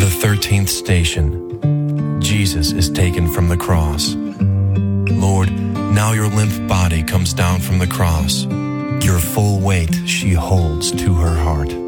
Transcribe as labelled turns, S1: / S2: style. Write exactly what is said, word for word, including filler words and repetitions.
S1: the thirteenth station, Jesus is taken from the cross. Lord, now your limp body comes down from the cross. Your full weight she holds to her heart.